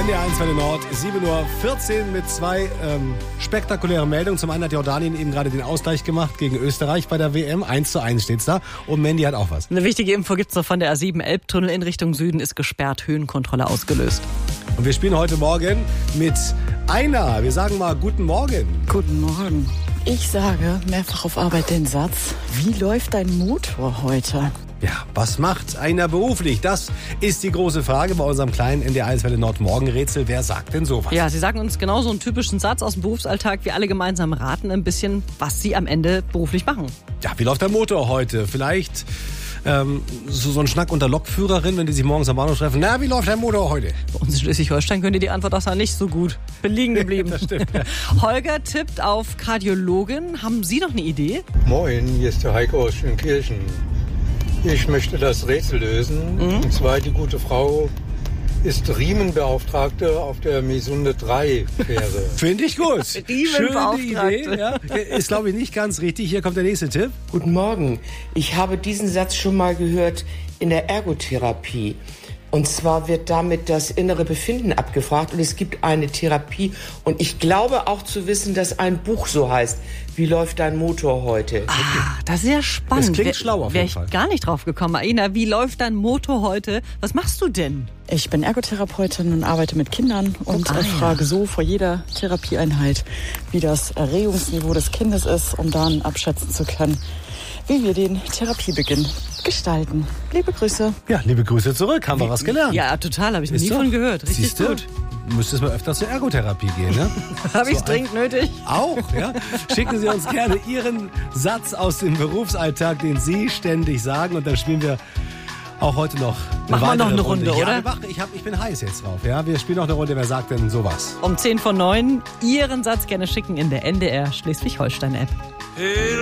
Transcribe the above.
NDR1 Welle Nord, 7:14 Uhr mit zwei spektakulären Meldungen. Zum einen hat Jordanien eben gerade den Ausgleich gemacht gegen Österreich bei der WM. 1:1 steht's da. Und Mandy hat auch was. Eine wichtige Info gibt's noch von der A7. Elbtunnel in Richtung Süden ist gesperrt. Höhenkontrolle ausgelöst. Und wir spielen heute Morgen mit Aina. Wir sagen mal guten Morgen. Guten Morgen. Ich sage mehrfach auf Arbeit den Satz: Wie läuft dein Motor heute? Ja, was macht einer beruflich? Das ist die große Frage bei unserem kleinen NDR1 Welle Nord Morgenrätsel. Wer sagt denn sowas? Ja, Sie sagen uns genau so einen typischen Satz aus dem Berufsalltag. Wir alle gemeinsam raten ein bisschen, was Sie am Ende beruflich machen. Ja, wie läuft der Motor heute? Vielleicht so ein Schnack unter Lokführerin, wenn die sich morgens am Bahnhof treffen. Na, wie läuft der Motor heute? Bei uns in Schleswig-Holstein könnte die Antwort auch nicht so gut belegen geblieben. Das stimmt, ja. Holger tippt auf Kardiologin. Haben Sie noch eine Idee? Moin, hier ist der Heiko aus Schönkirchen. Ich möchte das Rätsel lösen. Und zwar, die gute Frau ist Riemenbeauftragte auf der Mesunde 3 Fähre. Finde ich gut. Schöne Riemenbeauftragte. Idee. Ja. Ist, glaube ich, nicht ganz richtig. Hier kommt der nächste Tipp. Guten Morgen. Ich habe diesen Satz schon mal gehört in der Ergotherapie. Und zwar wird damit das innere Befinden abgefragt und es gibt eine Therapie. Und ich glaube auch zu wissen, dass ein Buch so heißt: Wie läuft dein Motor heute? Ah, das ist ja spannend. Das klingt schlau auf jeden Fall. Wäre ich gar nicht drauf gekommen. Aina, wie läuft dein Motor heute? Was machst du denn? Ich bin Ergotherapeutin und arbeite mit Kindern und frage so vor jeder Therapieeinheit, wie das Erregungsniveau des Kindes ist, um dann abschätzen zu können, wie wir den Therapiebeginn gestalten. Liebe Grüße. Ja, liebe Grüße zurück. Haben wir was gelernt? Ja, total. Habe ich noch Ist nie doch. von gehört. Richtig Siehste? gut. Müsstest mal öfter zur Ergotherapie gehen, ne? Habe ich So dringend nötig. Auch, ja? Schicken Sie uns gerne Ihren Satz aus dem Berufsalltag, den Sie ständig sagen. Und dann spielen wir auch heute noch Machen wir noch eine Runde, Ja, oder? ich bin heiß jetzt drauf. Ja? Wir spielen noch eine Runde. Wer sagt denn sowas? Um 10 vor 9 Ihren Satz gerne schicken in der NDR Schleswig-Holstein-App.